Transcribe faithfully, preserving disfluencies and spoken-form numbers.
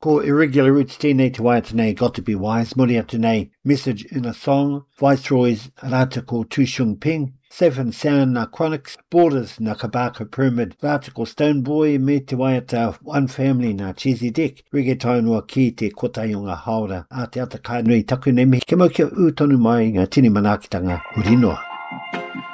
Ko irregular roots tēnei te waia tēnei got to be wise. Muri atu nei message in a song. Viceroy's rata ko Tu Shung Ping. Safe and Sound na Chronics. Borders na Kabaka Pyramid. Rata ko Stone Boy me te waia ta One Family na Cheesy Dick. Reggaeton wa ki te kotayunga haura. A te ata kai nui taku nei me. Ke mau kia u tonu mai ngā tini manakitanga urinoa.